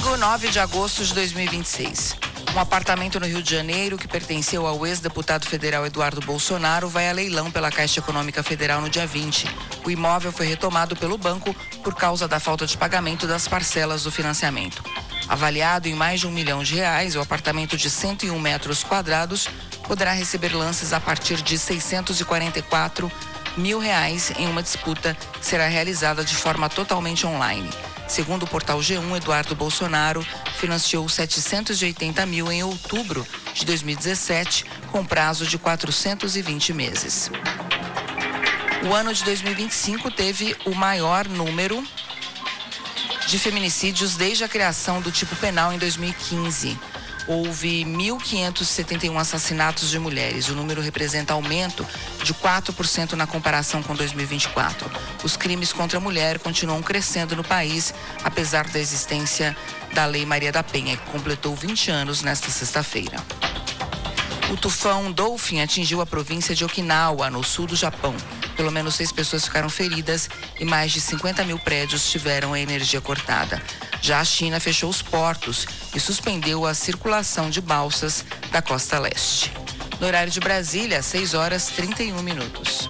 Domingo, 9 de agosto de 2026. Um apartamento no Rio de Janeiro, que pertenceu ao ex-deputado federal Eduardo Bolsonaro, vai a leilão pela Caixa Econômica Federal no dia 20. O imóvel foi retomado pelo banco por causa da falta de pagamento das parcelas do financiamento. Avaliado em mais de R$1 milhão, o apartamento de 101 metros quadrados poderá receber lances a partir de R$644 mil em uma disputa que será realizada de forma totalmente online. Segundo o portal G1, Eduardo Bolsonaro financiou 780 mil em outubro de 2017, com prazo de 420 meses. O ano de 2025 teve o maior número de feminicídios desde a criação do tipo penal em 2015. Houve 1.571 assassinatos de mulheres. O número representa aumento de 4% na comparação com 2024. Os crimes contra a mulher continuam crescendo no país, apesar da existência da Lei Maria da Penha, que completou 20 anos nesta sexta-feira. O tufão Dolphin atingiu a província de Okinawa, no sul do Japão. Pelo menos 6 pessoas ficaram feridas e mais de 50 mil prédios tiveram a energia cortada. Já a China fechou os portos e suspendeu a circulação de balsas da costa leste. No horário de Brasília, 6h31.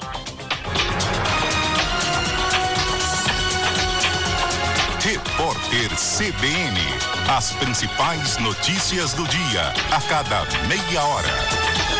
Repórter CBN. As principais notícias do dia, a cada meia hora.